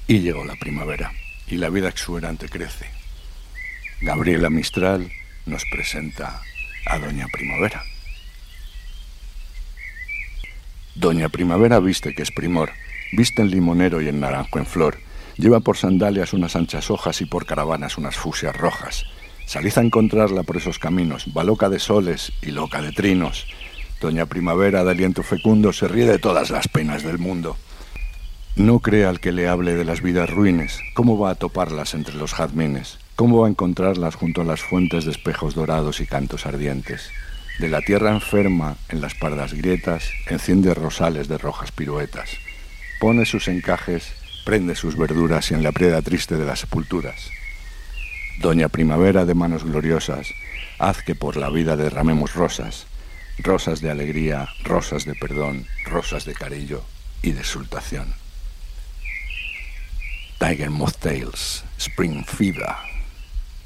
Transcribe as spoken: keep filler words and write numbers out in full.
Y llegó la primavera, y la vida exuberante crece. Gabriela Mistral nos presenta a Doña Primavera. Doña Primavera viste que es primor, viste en limonero y en naranjo en flor, lleva por sandalias unas anchas hojas y por caravanas unas fusias rojas. Salid a encontrarla por esos caminos, va loca de soles y loca de trinos. Doña Primavera de aliento fecundo se ríe de todas las penas del mundo. No crea al que le hable de las vidas ruines, ¿cómo va a toparlas entre los jazmines? ¿Cómo va a encontrarlas junto a las fuentes de espejos dorados y cantos ardientes? De la tierra enferma, en las pardas grietas, enciende rosales de rojas piruetas. Pone sus encajes, prende sus verduras y en la prieda triste de las sepulturas. Doña Primavera de manos gloriosas, haz que por la vida derramemos rosas, rosas de alegría, rosas de perdón, rosas de cariño y de exultación. Tiger Moth Tales, Spring Fever.